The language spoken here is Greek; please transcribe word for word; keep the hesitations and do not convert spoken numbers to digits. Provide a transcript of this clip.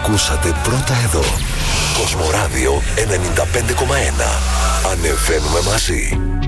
ακούσατε πρώτα εδώ. Κοσμοράδιο ενενήντα πέντε κόμμα ένα. Ανεβαίνουμε μαζί.